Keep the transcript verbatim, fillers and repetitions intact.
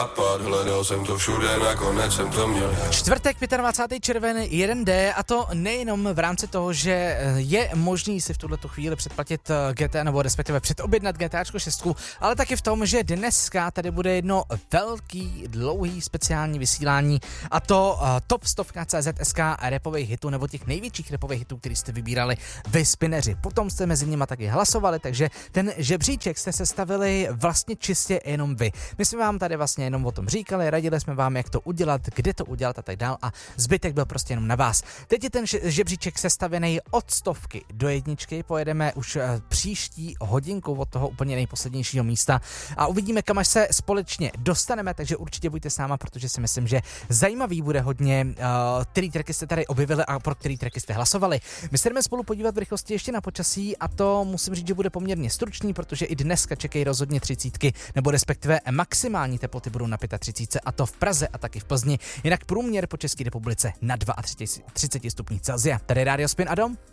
Hledal jsem to všude, nakonec jsem to měl. Čtvrtek dvacátého pátého červen jeden dé a to nejenom v rámci toho, že je možný si v tuhletu chvíli předplatit G T A nebo respektive předobjednat GTAčko šest, ale taky v tom, že dneska tady bude jedno velký, dlouhý speciální vysílání a to uh, top stovka C Z S K rapových hitů nebo těch největších rapových hitů, který jste vybírali vy spineři. Potom jste mezi nimi taky hlasovali, takže ten žebříček jste sestavili vlastně čistě jenom vy. My jsme vám tady vlastně jenom o tom říkali, radili jsme vám, jak to udělat, kde to udělat a tak dál a zbytek byl prostě jenom na vás. Teď je ten žebříček sestavený od stovky do jedničky, pojedeme už příští hodinku od toho úplně nejposlednějšího místa a uvidíme, kam až se společně dostaneme, takže určitě buďte s náma, protože si myslím, že zajímavý bude hodně, uh, který tracky jste tady objevili a pro který tracky jste hlasovali. My se jdeme spolu podívat v rychlosti ještě na počasí a to musím říct, že bude poměrně stručný, protože i dneska čekají rozhodně třicítky, nebo respektive maximální teploty budou na třicet pět a to v Praze a taky v Plzni. Jinak průměr po České republice na třicet dva stupňů Celsia. Tady Rádio Spin, Adam.